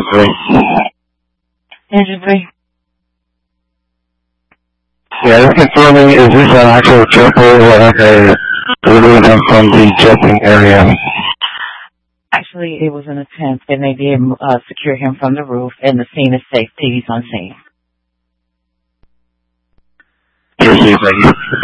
Engine 3. Yeah, just confirming, is this an actual jumper or like a remove him from the jumping area? Actually, it was an attempt, and they did secure him from the roof, and the scene is safe. He's on scene. Thank you.